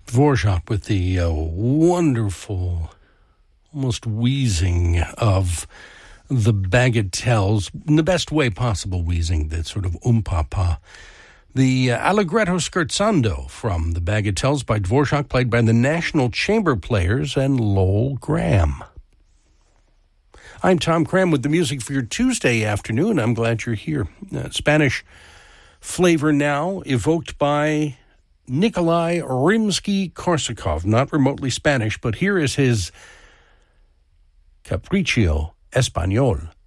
Dvorak with the wonderful, almost wheezing of the Bagatelles, in the best way possible wheezing, the sort of pa. The Allegretto Scherzando from the Bagatelles by Dvorak, played by the National Chamber Players and Lowell Graham. I'm Tom Cram with the music for your Tuesday afternoon. I'm glad you're here. Spanish flavor now, evoked by Nikolai Rimsky-Korsakov, not remotely Spanish, but here is his Capriccio Español.